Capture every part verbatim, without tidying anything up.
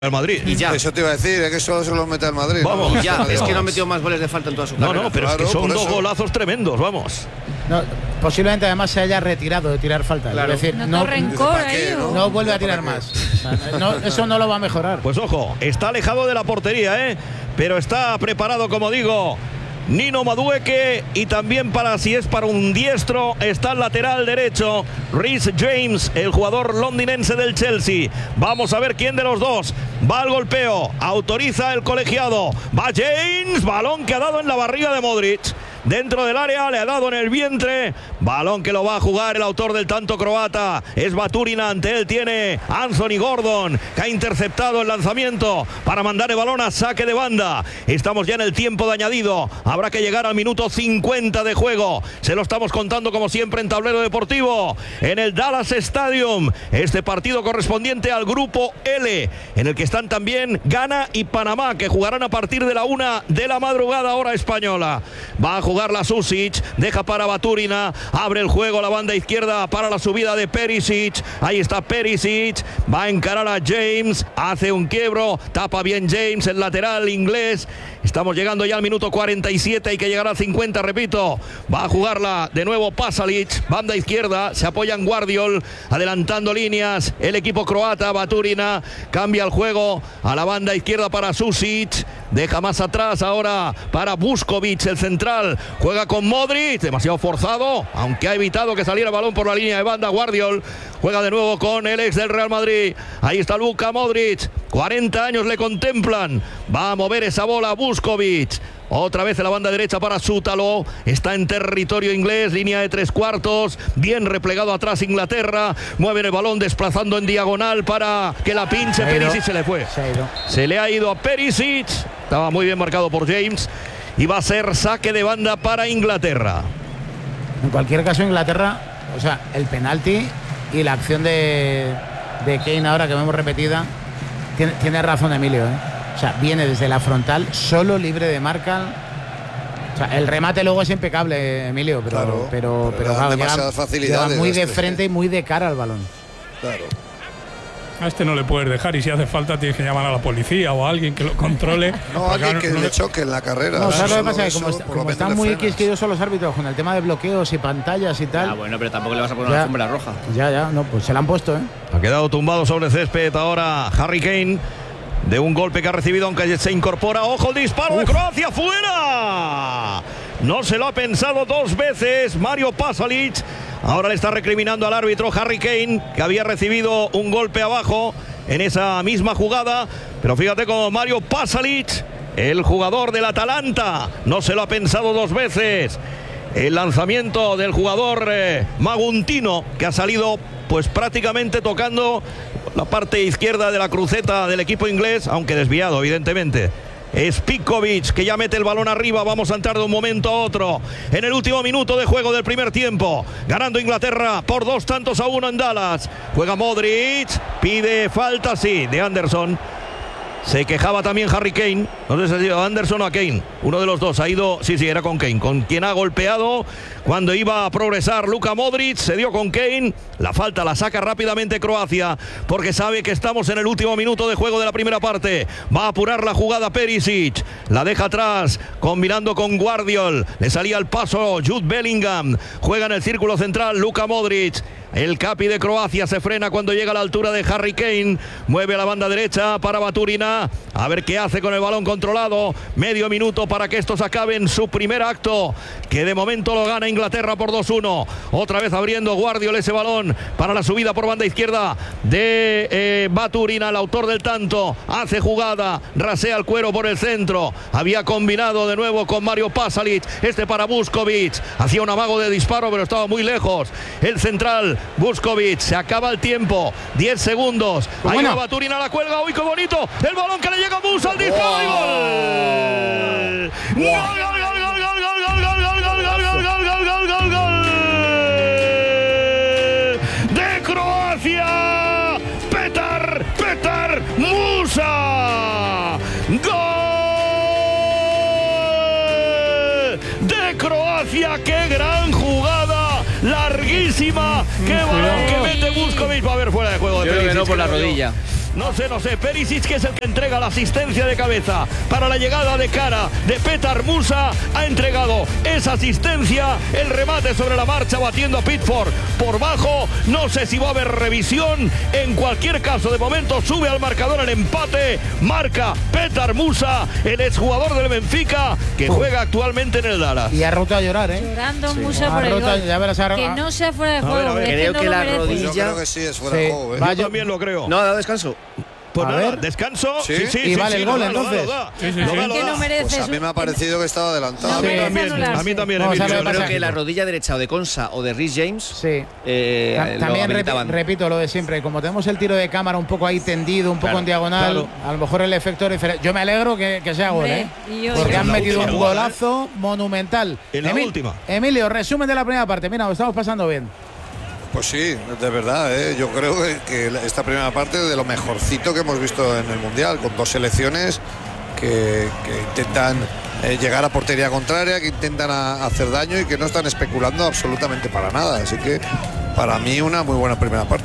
al Madrid. Y ya. Eso te iba a decir, es que solo se los mete al Madrid. Vamos. Y ya, Vamos. es que no ha metido más goles de falta en toda su carrera. No, no, pero Claro, es que son por dos eso. golazos tremendos, vamos. No, posiblemente además se haya retirado de tirar falta. Claro. Es decir, No, no, rencor ¿para qué, ahí. no? ¿O? no vuelve a ¿Para tirar qué? más. O sea, no, eso no lo va a mejorar. Pues ojo, está alejado de la portería, ¿eh? Pero está preparado, como digo, Nino Madueke, y también para, si es para un diestro, está el lateral derecho, Reece James, el jugador londinense del Chelsea. Vamos a ver quién de los dos va al golpeo. Autoriza el colegiado. Va James, balón que ha dado en la barriga de Modric. Dentro del área, le ha dado en el vientre. Balón que lo va a jugar el autor del tanto croata. Es Baturina, ante él tiene Anthony Gordon, que ha interceptado el lanzamiento para mandar el balón a saque de banda. Estamos ya en el tiempo de añadido. Habrá que llegar al minuto cincuenta de juego. Se lo estamos contando como siempre en Tablero Deportivo, en el Dallas Stadium. Este partido correspondiente al grupo L, en el que están también Ghana y Panamá, que jugarán a partir de la una de la madrugada, hora española. Va a jugar la Susic, deja para Baturina, abre el juego la banda izquierda para la subida de Perisic. Ahí está Perisic, va a encarar a James, hace un quiebro, tapa bien James, el lateral inglés. Estamos llegando ya al minuto cuarenta y siete, hay que llegar al cincuenta, repito. Va a jugarla de nuevo Pasalic, banda izquierda, se apoya en Guardiol, adelantando líneas el equipo croata. Baturina cambia el juego a la banda izquierda para Susic, deja más atrás ahora para Vuskovic, el central, juega con Modric, demasiado forzado, aunque ha evitado que saliera el balón por la línea de banda. Guardiol juega de nuevo con el ex del Real Madrid, ahí está Luka Modric, cuarenta años le contemplan, va a mover esa bola Vuskovic. Otra vez en la banda derecha para Sútalo. Está en territorio inglés, línea de tres cuartos. Bien replegado atrás Inglaterra. Mueven el balón desplazando en diagonal para que la pinche Perisic. Se le fue. Se ha ido. Se le ha ido a Perisic. Estaba muy bien marcado por James. Y va a ser saque de banda para Inglaterra. En cualquier caso, Inglaterra, o sea, el penalti y la acción de, de Kane ahora que vemos repetida, tiene, tiene razón Emilio, ¿eh? O sea, viene desde la frontal, solo, libre de marca. O sea, el remate luego es impecable, Emilio, pero, Claro, pero, pero pero, le dan claro, demasiadas llega- facilidades llega muy a de este. frente y muy de cara al balón. Claro. A este no le puedes dejar, y si hace falta tienes que llamar a la policía o a alguien que lo controle. No, Porque alguien no- que no le le- choque en la carrera. No, ¿sabes lo que Solo pasa? Que eso, como, está- por lo como menos están le muy frenas. quisquillosos los árbitros con el tema de bloqueos y pantallas y tal. Ah, bueno, pero tampoco le vas a poner Ya. una alfombra roja. Ya, ya, no, pues se la han puesto, ¿eh? Ha quedado tumbado sobre el césped ahora Harry Kane, de un golpe que ha recibido, aunque se incorpora. ¡Ojo el disparo de Croacia! ¡Fuera! No se lo ha pensado dos veces Mario Pasalic. Ahora le está recriminando al árbitro Harry Kane, que había recibido un golpe abajo en esa misma jugada. Pero fíjate cómo Mario Pasalic, el jugador del Atalanta, no se lo ha pensado dos veces. El lanzamiento del jugador eh, Maguntino, que ha salido pues prácticamente tocando la parte izquierda de la cruceta del equipo inglés, aunque desviado evidentemente. Es Pikovic, que ya mete el balón arriba. Vamos a entrar de un momento a otro en el último minuto de juego del primer tiempo, ganando Inglaterra por dos tantos a uno en Dallas. Juega Modric, pide falta, sí, de Anderson. Se quejaba también Harry Kane, no sé si ha sido Anderson o a Kane, uno de los dos ha ido, sí, sí, era con Kane, con quien ha golpeado cuando iba a progresar Luka Modric. Se dio con Kane, la falta la saca rápidamente Croacia, porque sabe que estamos en el último minuto de juego de la primera parte. Va a apurar la jugada Perisic, la deja atrás, combinando con Guardiol, le salía el paso Jude Bellingham, juega en el círculo central Luka Modric. El capi de Croacia se frena cuando llega a la altura de Harry Kane. Mueve a la banda derecha para Baturina. A ver qué hace con el balón controlado. Medio minuto para que estos acaben su primer acto, que de momento lo gana Inglaterra por dos uno. Otra vez abriendo Guardiol ese balón para la subida por banda izquierda de eh, Baturina, el autor del tanto. Hace jugada, rasea el cuero por el centro. Había combinado de nuevo con Mario Pasalic. Este para Vuskovic. Hacía un amago de disparo, pero estaba muy lejos. El central Vuskovic, se acaba el tiempo, diez segundos. Ahí Bueno. va Baturina, la cuelga. ¡Uy, qué bonito! El balón que le llega a Musa, al disparo y gol. ¡Gol, gol, gol, gol, gol, gol, gol, gol, gol, gol, gol, gol, gol, gol, gol, gol! ¡De Croacia! ¡Petar, Petar, Musa! ¡Gol! ¡De Croacia! ¡Qué gran jugada! Larguísima, qué balón que mete Vuskovic. Va a haber fuera de juego de Yo creo que Perisic, no por la creo yo. rodilla. no sé, no sé. Perisic, que es el que entrega la asistencia de cabeza para la llegada de cara de Petar Musa, ha entregado esa asistencia, el remate sobre la marcha batiendo a Pickford por bajo. No sé si va a haber revisión. En cualquier caso, de momento sube al marcador el empate. Marca Petar Musa, el exjugador del Benfica, que juega actualmente en el Dallas. Y ha roto a llorar, ¿eh? Llorando Sí. Musa Ha por el roto, gol. ya verás ahora- Que no sea fuera de A ver, juego. a ver. es que Creo no que lo la merece. rodilla- Yo creo que sí, es fuera Sí. de juego, ¿eh? Va- Yo también lo creo. No, ha dado descanso. Pues A nada, ver. descanso. Sí. Y vale el lo gol, da, lo da, entonces. lo da. Sí, sí, Lo sí. da, Es lo que da. no merece. Pues a mí su- me ha parecido que estaba adelantado. No A mí merece también, anularse. a mí también, No, Emilio, sabe lo lo que Creo pasa. que la rodilla derecha o de Consa o de Rhys James Sí. eh, Ta- lo También repi- habilitaban. repito lo de siempre, como tenemos el tiro de cámara un poco ahí tendido, un poco Claro, en diagonal, claro. a lo mejor el efecto es diferente. Yo me alegro que, que sea gol, Hombre, ¿eh? y yo- Porque yo- han la metido última un jugada, golazo monumental. En la Emil- última. Emilio, resumen de la primera parte. Mira, lo estamos pasando bien. Pues sí, de verdad, ¿eh? Yo creo que, que esta primera parte es de lo mejorcito que hemos visto en el Mundial, con dos selecciones que, que intentan eh, llegar a portería contraria, que intentan a- hacer daño y que no están especulando absolutamente para nada. Así que para mí una muy buena primera parte.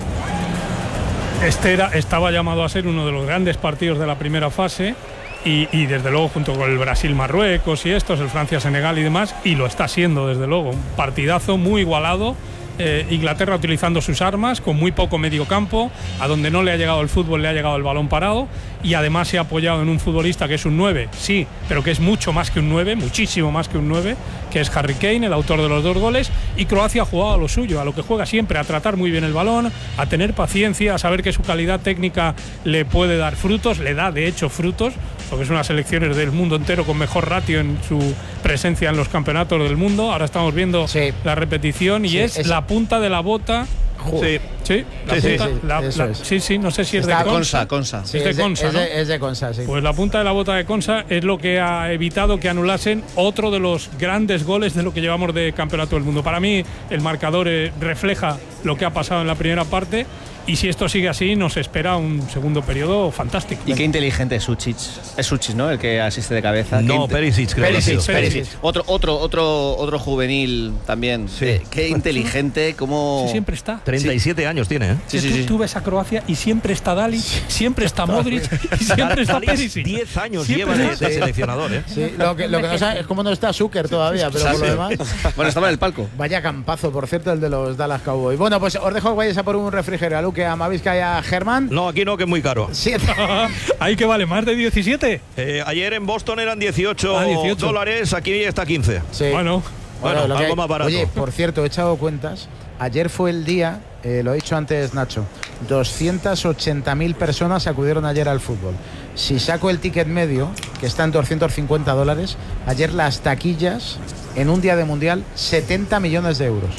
Este era, estaba llamado a ser uno de los grandes partidos de la primera fase y, y desde luego junto con el Brasil-Marruecos y estos, el Francia-Senegal y demás, y lo está siendo desde luego. Un partidazo muy igualado. Eh, Inglaterra utilizando sus armas con muy poco medio campo, a donde no le ha llegado el fútbol le ha llegado el balón parado, y además se ha apoyado en un futbolista que es un nueve, sí, pero que es mucho más que un nueve, muchísimo más que un nueve, que es Harry Kane, el autor de los dos goles. Y Croacia ha jugado a lo suyo, a lo que juega siempre, a tratar muy bien el balón, a tener paciencia, a saber que su calidad técnica le puede dar frutos, le da de hecho frutos, porque es una selección del mundo entero con mejor ratio en su presencia en los campeonatos del mundo. Ahora estamos viendo Sí. la repetición y Sí, es, es- la punta de la bota. Joder. Sí, la Sí, sí, punta- sí, la- eso la- es. sí, sí, no sé si es Está de Consa. Consa, Consa. Sí, Es de es de Consa, es ¿no? de- es de Consa, sí. Pues la punta de la bota de Consa es lo que ha evitado que anulasen otro de los grandes goles de lo que llevamos de Campeonato del Mundo. Para mí el marcador eh, refleja lo que ha pasado en la primera parte, y si esto sigue así nos espera un segundo periodo fantástico. Y qué inteligente es Suchic. Es Suchic, ¿no? El que asiste de cabeza. Qué No, inte- Perisic, creo que ha Perisic, sido. Perisic. Perisic. Otro, otro, otro, otro juvenil también. Sí. Eh, qué inteligente, cómo. Sí, siempre está. treinta y siete años tiene, ¿eh? Sí, sí, tú, sí. tú ves a Croacia y siempre está Dali, siempre está Modric y siempre está Dali es Perisic. diez años Siempre lleva de, está. de seleccionador, ¿eh? Sí, lo que, lo que no sabe es cómo no está Zucker todavía, pero por lo demás. Bueno, estaba en el palco. Vaya campazo, por cierto, el de los Dallas Cowboys. Bueno, pues os dejo que vayáis a por un refrigerio a Luque, a Mavisca y a Germán. No, aquí no, que es muy caro. Siete. Ahí que vale más de diecisiete. Eh, ayer en Boston eran dieciocho, Ah, dieciocho. dólares, aquí está quince. Sí. Bueno, Bueno, lo que algo hay- más barato. Oye, por cierto, he echado cuentas. Ayer fue el día, eh, lo he dicho antes Nacho, doscientas ochenta mil personas acudieron ayer al fútbol. Si saco el ticket medio, que está en doscientos cincuenta dólares, ayer las taquillas en un día de mundial, setenta millones de euros.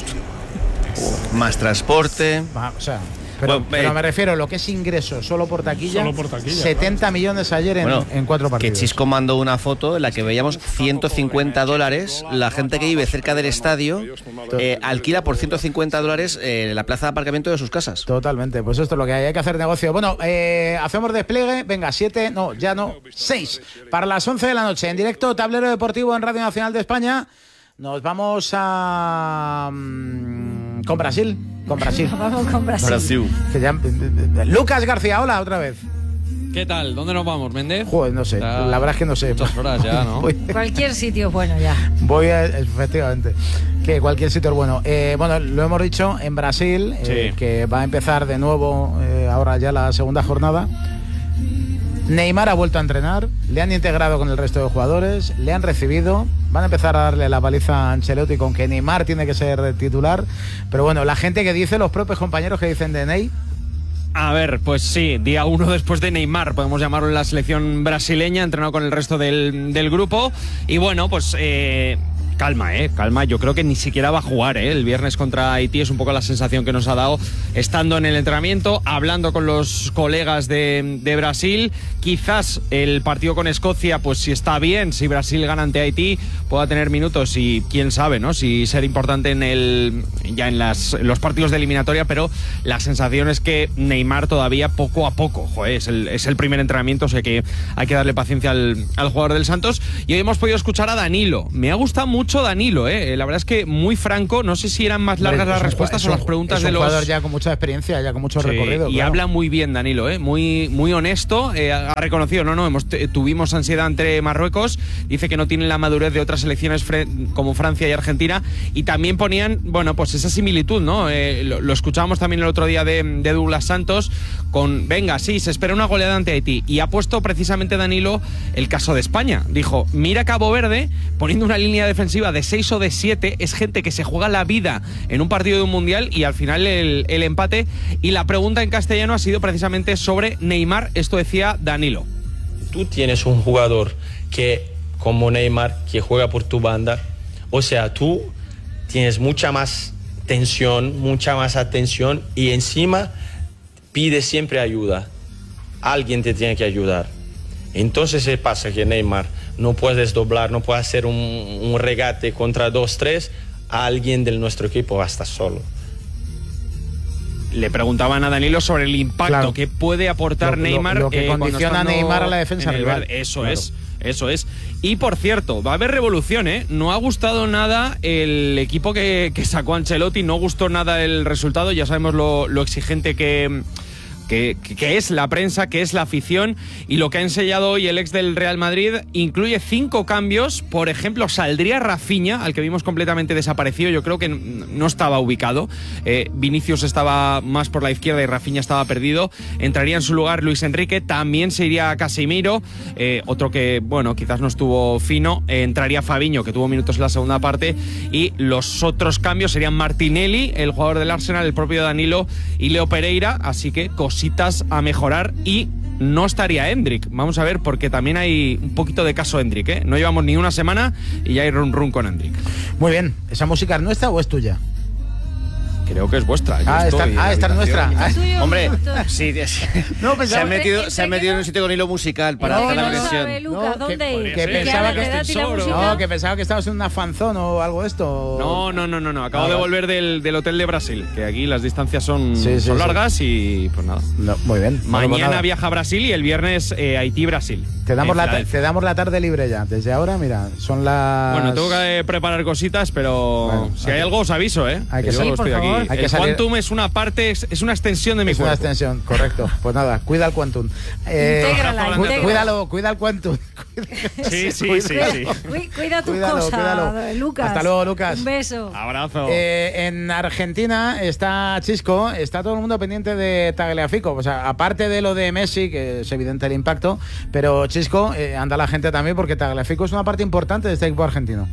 Más transporte. Va, o sea, pero, Bueno, pero eh, me refiero a lo que es ingreso solo por taquilla. Solo por taquilla, setenta millones ayer en, Bueno, en cuatro Que partidos. Chisco mandó una foto en la que veíamos ciento cincuenta dólares. La gente que vive cerca del estadio eh, alquila por ciento cincuenta dólares eh, la plaza de aparcamiento de sus casas. Totalmente, pues esto es lo que hay, hay que hacer negocio. Bueno, eh, hacemos despliegue, venga, siete, no, ya no, seis, para las once de la noche, en directo, Tablero Deportivo en Radio Nacional de España. Nos vamos a... mm, con Brasil, con Brasil. Vamos con Brasil. Que ya- Lucas García, hola, otra vez. ¿Qué tal? ¿Dónde nos vamos, Méndez? Joder, no sé, Ya la verdad es que no sé. muchas horas ya, ¿no? Voy, Cualquier sitio es bueno ya. voy a, efectivamente, que cualquier sitio es bueno. Eh, bueno, lo hemos dicho, en Brasil, eh, Sí. que va a empezar de nuevo eh, ahora ya la segunda jornada. Neymar ha vuelto a entrenar, le han integrado con el resto de jugadores, le han recibido, van a empezar a darle la paliza a Ancelotti con que Neymar tiene que ser titular, pero bueno, la gente que dice, los propios compañeros que dicen de Ney, A ver, pues sí, día uno después de Neymar, podemos llamarlo en la selección brasileña, entrenado con el resto del, del grupo. Y bueno, pues eh, calma, eh, calma. Yo creo que ni siquiera va a jugar, eh. El viernes contra Haití es un poco la sensación que nos ha dado estando en el entrenamiento, hablando con los colegas de, de Brasil. Quizás el partido con Escocia, pues si está bien, si Brasil gana ante Haití, pueda tener minutos y quién sabe, ¿no? Si ser importante en el ya en las, en los partidos de eliminatoria, pero la sensación es que Neymar todavía poco a poco, joder, es el, es el primer entrenamiento, o sea que hay que darle paciencia al, al jugador del Santos. Y hoy hemos podido escuchar a Danilo. Me ha gustado mucho mucho Danilo, ¿eh? La verdad es que muy franco. No sé si eran más largas Hombre, las es un- respuestas es o un- las preguntas es un de los. jugador ya con mucha experiencia, ya con mucho Sí, recorrido. y claro. habla muy bien Danilo, ¿eh? muy, muy honesto. Eh, ha reconocido, no, no, hemos tuvimos ansiedad entre Marruecos. Dice que no tienen la madurez de otras selecciones como Francia y Argentina. Y también ponían, bueno, pues esa similitud, ¿no? Eh, lo, lo escuchábamos también el otro día de, de Douglas Santos con, venga, sí, se espera una goleada ante Haití. Y ha puesto precisamente Danilo el caso de España. Dijo, mira Cabo Verde, poniendo una línea defensiva de seis o de siete, es gente que se juega la vida en un partido de un mundial y al final el, el empate. Y la pregunta en castellano ha sido precisamente sobre Neymar. Esto decía Danilo. Tú tienes un jugador que, como Neymar, que juega por tu banda, o sea, tú tienes mucha más tensión, mucha más atención y encima pides siempre ayuda. Alguien te tiene que ayudar. Entonces se pasa que Neymar no puedes doblar, no puedes hacer un, un regate contra dos, tres, a alguien de nuestro equipo hasta solo. Le preguntaban a Danilo sobre el impacto Claro. que puede aportar Lo- lo- Neymar. lo que eh, cuando condiciona a estando Neymar a la defensa en el rival. verde. Eso Claro. es, eso es. Y por cierto, va a haber revolución, ¿eh? No ha gustado nada el equipo que, que sacó Ancelotti, no gustó nada el resultado. Ya sabemos lo, lo exigente que. Que, que es la prensa, que es la afición, y lo que ha ensayado hoy el ex del Real Madrid incluye cinco cambios. Por ejemplo, saldría Rafinha, al que vimos completamente desaparecido. Yo creo que no estaba ubicado. Eh, Vinicius estaba más por la izquierda y Rafinha estaba perdido. Entraría en su lugar Luis Enrique. También se iría Casemiro, eh, otro que, bueno, quizás no estuvo fino. Eh, entraría Fabinho, que tuvo minutos en la segunda parte. Y los otros cambios serían Martinelli, el jugador del Arsenal, el propio Danilo y Leo Pereira. Así que cositas a mejorar. Y no estaría Endrick. Vamos a ver, porque también hay un poquito de caso Endrick, ¿eh? No llevamos ni una semana y ya hay run run con Endrick. Muy bien. ¿Esa música es nuestra o es tuya? Creo que es vuestra. Yo Ah, estoy está, en ah, la esta es nuestra. habitación. Ah, Tuyo, Hombre, justo. sí, sí. No, se pensaba ha metido, ¿Entre- se ha entre metido en qué un sitio con hilo musical para No, hacer la no, no, conexión. sabe, Lucas, No, ¿dónde que- ir? que ¿Qué pensaba habla? que ¿Te da a ti la tesoro. música? No, que pensaba que estabas en una fanzón o algo de esto. No, no, no, no, no. Acabo Ah, de vale. volver del, del hotel de Brasil, que aquí las distancias son, Sí, sí, son sí. largas y pues nada. No, muy bien. Bueno, pues Mañana nada. viaja a Brasil y el viernes eh, Haití-Brasil. Te damos, En la, ta- Filadelfia. te damos la tarde libre ya. Desde ahora, mira, son las. Bueno, tengo que eh, preparar cositas, pero Bueno, si hay hay que- algo os aviso, ¿eh? hay que yo salir. estoy Sí, por aquí. favor. Hay que El salir- Quantum es una parte, es, es una extensión de mi Es una cuerpo. extensión, correcto. Pues nada, cuida el Quantum. Eh, Intégrala, cu- intégrala. Cuídalo, cuida el Quantum. Sí, sí, sí, Cuida, sí. cuida- cuida tus Cuídalo, cosas, cuídalo. Lucas. Hasta luego, Lucas. Un beso. Abrazo. Eh, en Argentina está Chisco, está todo el mundo pendiente de Tagliafico. O sea, aparte de lo de Messi, que es evidente el impacto, pero Chisco, eh, anda la gente también porque Tagliafico es una parte importante de este equipo argentino.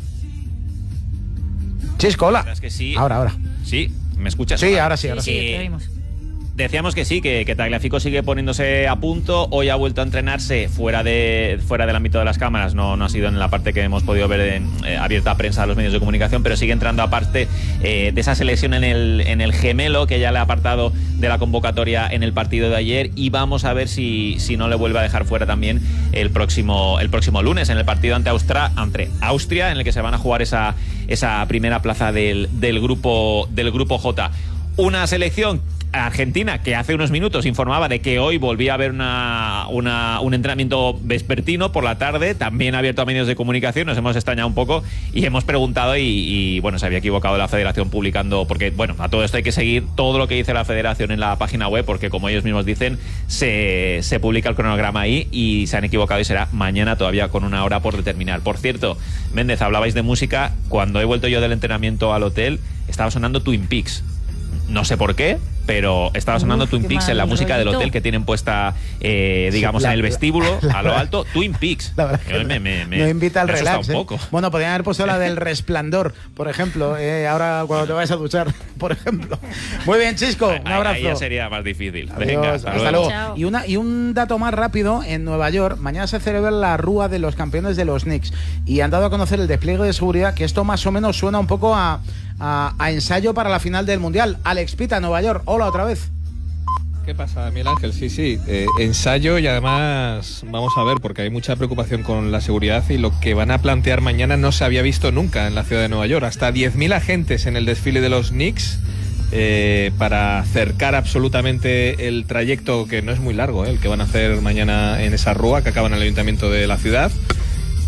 Chisco, hola. La verdad es que sí. Ahora, ahora. Sí, ¿me escuchas? Sí, ahora sí, ahora Sí, sí. sí, te oímos. Decíamos que sí, que, que Tagliafico sigue poniéndose a punto. Hoy ha vuelto a entrenarse fuera de fuera del ámbito de las cámaras. No, no ha sido en la parte que hemos podido ver en, eh, abierta a prensa a los medios de comunicación, pero sigue entrando aparte eh, de esa selección en el, en el gemelo, que ya le ha apartado de la convocatoria en el partido de ayer. Y vamos a ver si, si no le vuelve a dejar fuera también el próximo, el próximo lunes, en el partido ante Austria, ante Austria, en el que se van a jugar esa, esa primera plaza del, del, grupo, del grupo J. Una selección Argentina que hace unos minutos informaba de que hoy volvía a haber una, una, un entrenamiento vespertino por la tarde, también abierto a medios de comunicación. Nos hemos extrañado un poco y hemos preguntado y, y bueno, se había equivocado la federación publicando, porque bueno, a todo esto hay que seguir todo lo que dice la federación en la página web, porque como ellos mismos dicen, se, se publica el cronograma ahí y se han equivocado y será mañana todavía con una hora por determinar. Por cierto, Méndez, hablabais de música. Cuando he vuelto yo del entrenamiento al hotel, estaba sonando Twin Peaks. No sé por qué, pero estaba sonando Uf, Twin qué Peaks en la mal música del rollito. hotel que tienen puesta, eh, digamos, Sí, la- en el vestíbulo, la- la a lo verdad- alto, Twin Peaks. La verdad que Yo me, me, me, no invita al me asusta relax. un ¿eh? poco. Bueno, podrían haber puesto la del Resplandor, por ejemplo, eh, ahora cuando te vayas a duchar, por ejemplo. Muy bien, Chisco, un Ahí- abrazo. Ahí ya sería más difícil. Adiós, Venga, hasta, hasta luego. luego. Chao. Y, una, y un dato más rápido, en Nueva York, mañana se celebra la Rúa de los campeones de los Knicks y han dado a conocer el despliegue de seguridad, que esto más o menos suena un poco a, a, a ensayo para la final del Mundial. Alex Pita, Nueva York, hola otra vez. ¿Qué pasa, Miguel Ángel? Sí, sí, eh, ensayo y además vamos a ver, porque hay mucha preocupación con la seguridad y lo que van a plantear mañana no se había visto nunca en la ciudad de Nueva York. Hasta diez mil agentes en el desfile de los Knicks eh, para cercar absolutamente el trayecto, que no es muy largo, eh, el que van a hacer mañana en esa rúa que acaba en el ayuntamiento de la ciudad.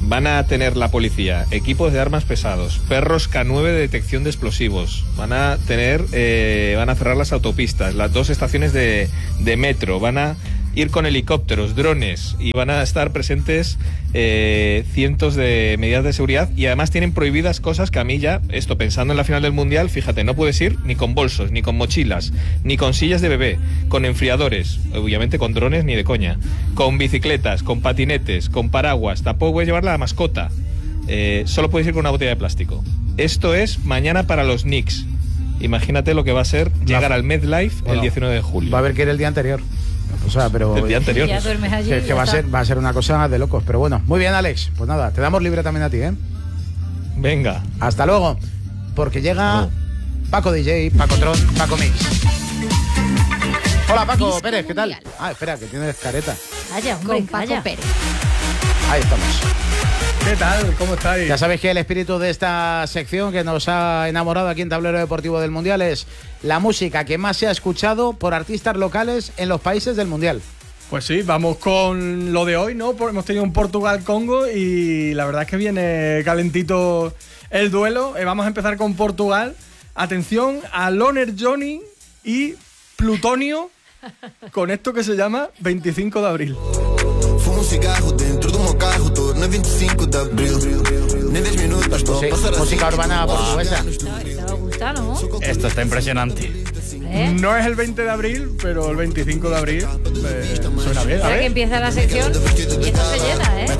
van a tener la policía equipos de armas pesados, perros K nueve de detección de explosivos, van a tener, eh, van a cerrar las autopistas, las dos estaciones de, de metro, van a ir con helicópteros, drones, y van a estar presentes eh, cientos de medidas de seguridad, y además tienen prohibidas cosas que a mí ya, esto pensando en la final del Mundial, fíjate, no puedes ir ni con bolsos, ni con mochilas, ni con sillas de bebé, con enfriadores, obviamente con drones ni de coña, con bicicletas, con patinetes, con paraguas, tampoco puedes llevar la mascota, eh, solo puedes ir con una botella de plástico. Esto es mañana para los Knicks. Imagínate lo que va a ser llegar al MetLife bueno, el diecinueve de julio. Va a haber que ir el día anterior. O sea, pero el día anterior. Ya duermes allí, que, que va a ser va a ser una cosa de locos, pero bueno, muy bien, Alex. Pues nada, te damos libre también a ti, ¿eh? Venga. Hasta luego, porque llega no. Paco D J, Paco Tron, Paco Mix. Hola, Paco Disco Pérez, ¿qué tal? Mundial. Ah, espera, que tienes careta. Vaya, hombre, con Paco Pérez. Ahí estamos. ¿Qué tal? ¿Cómo estáis? Ya sabéis que el espíritu de esta sección que nos ha enamorado aquí en Tablero Deportivo del Mundial es la música que más se ha escuchado por artistas locales en los países del Mundial. Pues sí, vamos con lo de hoy, ¿no? Hemos tenido un Portugal-Congo y la verdad es que viene calentito el duelo. Eh, vamos a empezar con Portugal. Atención a Loner Johnny y Plutonio con esto que se llama veinticinco de abril. Fumo um cigarro dentro do meu carro, tô na veinticinco de abril. Nem diez minutos para sí, pasar música urbana portuguesa. ¿Te gusta, no? Esto está impresionante. ¿Eh? No es el veinte de abril, pero el veinticinco de abril eh, suena bien. Ahora que empieza la sección y esto se llena, ¿eh?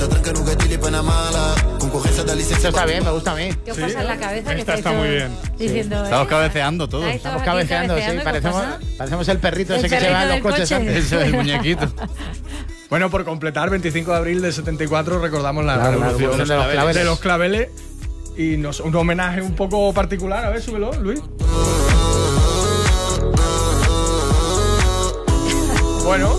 Esto está bien, me gusta a mí. ¿Qué os pasa en la cabeza? Esta que está muy bien. Diciendo, Estamos ¿eh? cabeceando todos. Estamos cabeceando, sí. Parecemos, parecemos el perrito el ese que se va en los coches coche. antes. Eso es el muñequito. Bueno, por completar, veinticinco de abril del setenta y cuatro recordamos la claro, revolución la de, los claveles. de los claveles. Y nos, un homenaje un poco particular. A ver, súbelo, Luis. Bueno.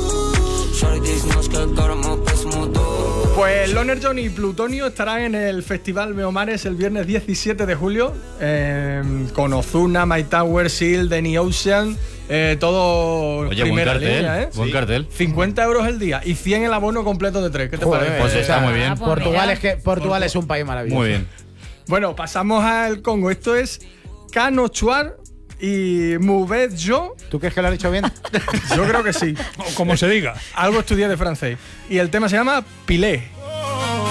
Pues Loner John y Plutonio estarán en el Festival Meomares el viernes diecisiete de julio eh, con Ozuna, My Tower, Seal, Danny Ocean, eh, todo Oye, primera buen cartel, línea, ¿eh? Buen sí. cartel. cincuenta euros el día y cien el abono completo de tres. ¿Qué te Joder, parece? Pues está o sea, muy bien. Portugal es que Portugal es un país maravilloso. Muy bien. Bueno, pasamos al Congo. Esto es Kano Chuar y Mouvet Jo. ¿Tú crees que lo has dicho bien? Yo creo que sí. O como se diga. Algo estudié de francés. Y el tema se llama Pilé.